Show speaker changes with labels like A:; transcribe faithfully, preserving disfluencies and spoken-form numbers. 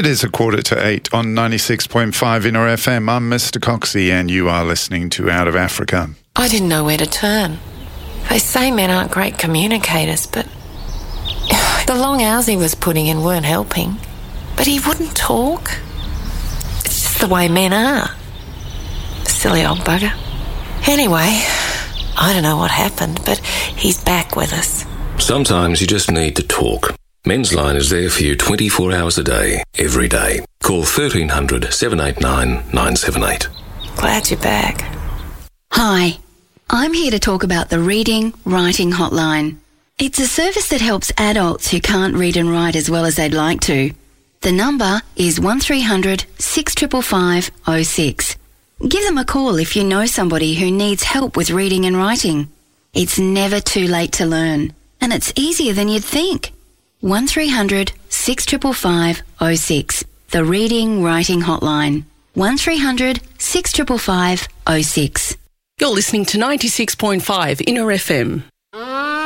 A: It is a quarter to eight on ninety-six point five Inner F M. I'm Mister Coxie and you are listening to Out of Africa.
B: I didn't know where to turn. They say men aren't great communicators, but the long hours he was putting in weren't helping. But he wouldn't talk. It's just the way men are. Silly old bugger. Anyway, I don't know what happened, but he's back with us.
C: Sometimes you just need to talk. Men's Line is there for you twenty-four hours a day, every day. Call thirteen hundred, seven eight nine, nine seven eight.
B: Glad you're back.
D: Hi, I'm here to talk about the Reading Writing Hotline. It's a service that helps adults who can't read and write as well as they'd like to. The number is one three hundred, six five five, five oh six. Give them a call if you know somebody who needs help with reading and writing. It's never too late to learn, and it's easier than you'd think. one three hundred, six five five, five oh six. The Reading Writing Hotline. one three hundred, six five five, five oh six.
E: You're listening to ninety-six point five Inner F M.